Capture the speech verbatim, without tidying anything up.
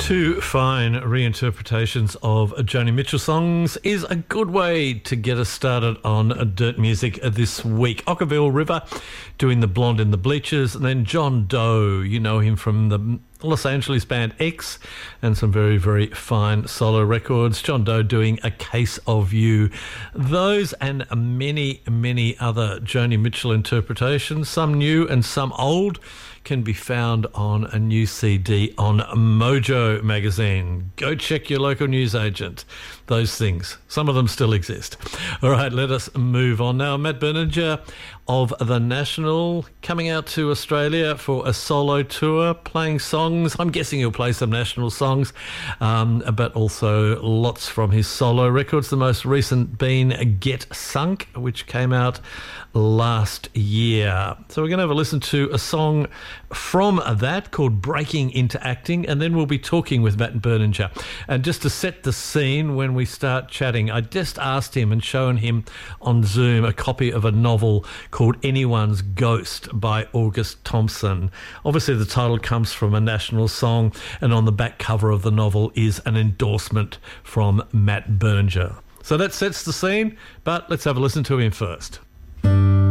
Two fine reinterpretations of Joni Mitchell songs is a good way to get us started on Dirt Music this week. Ockerville River doing the Blonde in the Bleachers, and then John Doe, you know him from the Los Angeles band X and some very, very fine solo records. John Doe doing A Case of You. Those and many, many other Joni Mitchell interpretations, some new and some old, can be found on a new C D on Mojo magazine. Go check your local newsagent. Those things, some of them still exist. All right, let us move on now. Matt Berninger of The National coming out to Australia for a solo tour, playing songs. I'm guessing he'll play some National songs, um, but also lots from his solo records, the most recent being Get Sunk, which came out last year. So we're going to have a listen to a song from that called Breaking Into Acting, and then we'll be talking with Matt Berninger. And just to set the scene when we start chatting, I just asked him and shown him on Zoom a copy of a novel called Anyone's Ghost by August Thompson. Obviously the title comes from a National song, and on the back cover of the novel is an endorsement from Matt Berninger. So that sets the scene, but let's have a listen to him first.